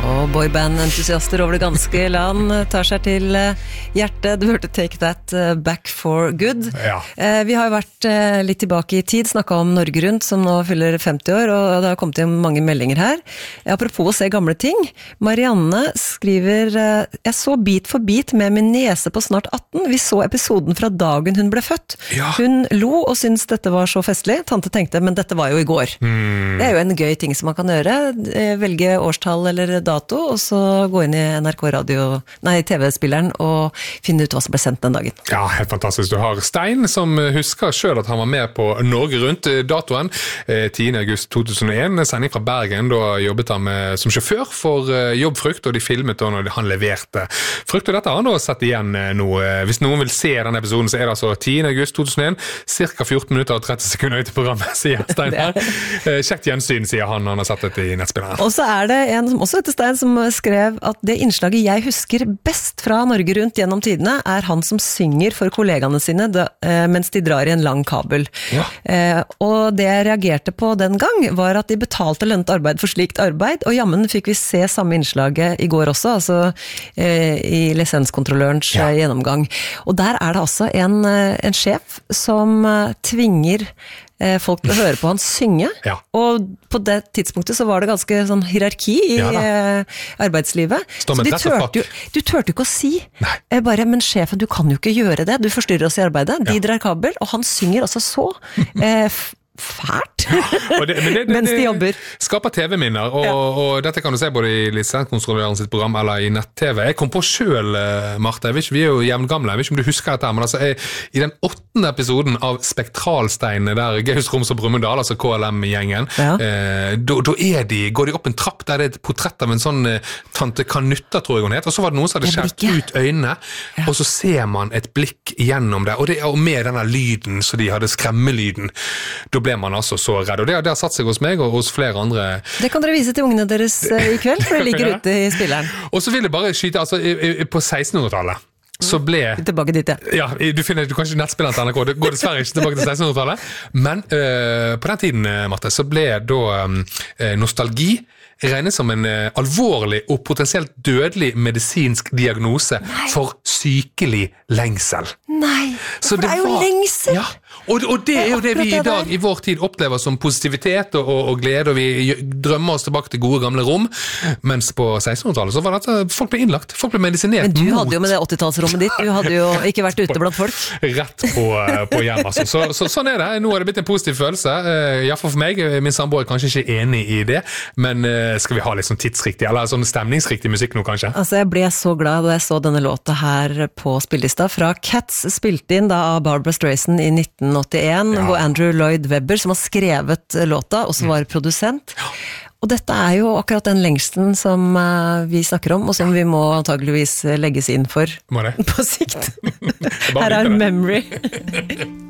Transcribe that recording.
Og boyband-entusiaster over det ganske land tar seg til hjertet. Du hørte Take That Back for Good. Ja. Vi har jo vært litt tilbake i tid, snakket om Norge Rundt, som nå fyller 50 år, og det har kommet inn mange meldinger her. Apropos å se gamle ting, Marianne skriver, jeg så Bit for bit med min niese på snart 18. Vi så episoden fra dagen hun ble født. Ja. Hun lo og syntes dette var så festlig. Tante tenkte, men dette var jo i går. Det er jo en gøy ting som man kan gjøre. Velge årstall eller dato, og så gå inn i TV-spilleren og finne ut hva som ble sendt den dagen. Ja, helt fantastisk. Du har Stein, som husker selv at han var med på Norge Rundt datoen 10. august 2001, sending fra Bergen. Da jobbet han som sjåfør for Jobbfrukt, og de filmet da når han leverte frukt. Og dette har han da sett igjen nå. Hvis noen vil se den episoden, så er det altså 10. august 2001, cirka 14 minutter og 30 sekunder ut i programmet, sier Stein her. Kjekt gjensyn, sier han har sett dette i nettspilleren. Og så er det en som også heter Stein, som skrev at det innslaget jeg husker best fra Norge Rundt gjennom tidene, er han som synger for kollegaene sine mens de drar i en lang kabel. Ja. Og det jeg reagerte på den gang, var at de betalte lønnet arbeid for slikt arbeid, og jammen fikk vi se samme innslaget i går også, altså i lisenskontrollørens gjennomgang. Og der er det altså en sjef som tvinger folk til å høre på han synge, og på det tidspunktet så var det ganske sånn hierarki i arbeidslivet. Så du tørte jo ikke å si, men sjefen, du kan jo ikke gjøre det, du forstyrrer oss i arbeidet. De drar kabel, og han synger altså så fælt mens de jobber. Skaper TV-minner, og dette kan du se både i lisenskontrolløren sitt program eller i nett-TV. Jeg kom på selv, Martha, vi er jo jevngamle, jeg vet ikke om du husker dette, men altså, i den 8. episoden av Spektralstein, der Gaus, Roms og Brumunddal, altså KLM-gjengen, da går de opp en trapp, der det er et portrett av en sånn tante Kanutta, tror jeg hun het, og så var det noen som hadde skjært ut øynene, og så ser man et blikk gjennom det, og med denne lyden, så de hadde skremmelyden, da ble man altså så redd, og det har satt seg hos meg og hos flere andre. Det kan dere vise til ungene deres i kveld, for det ligger ute i spilleren. Og så vil jeg bare skyte, altså på 1600-tallet, så ble... Tilbake dit, du kan ikke nettspilleren til NRK, det går dessverre ikke tilbake til 1600-tallet, men på den tiden, Marte, så ble da nostalgi regnet som en alvorlig og potensielt dødelig medisinsk diagnose for sykelig lengsel. Nei, for det er jo lengsel! Ja, og det er jo det vi i dag i vår tid opplever som positivitet og glede, og vi drømmer oss tilbake til gode gamle rom, mens på 1600-tallet så var det at folk ble innlagt, folk ble medisinert. Men du hadde jo med det 80-tallsrommet ditt, du hadde jo ikke vært ute blant folk. Rett på hjem, altså. Så sånn er det, nå er det blitt en positiv følelse, i hvert fall for meg, min samboer er kanskje ikke enig i det, men skal vi ha litt sånn tidsriktig, eller sånn stemningsriktig musikk nå kanskje? Altså jeg ble så glad da jeg så denne låta her på spillelista fra Cats, spilt inn da av Barbra Streisand i 1981, hvor Andrew Lloyd Webber, som har skrevet låta, og som var produsent. Og dette er jo akkurat den lengsten som vi snakker om, og som vi må antageligvis legges inn for på sikt. Her er Memory.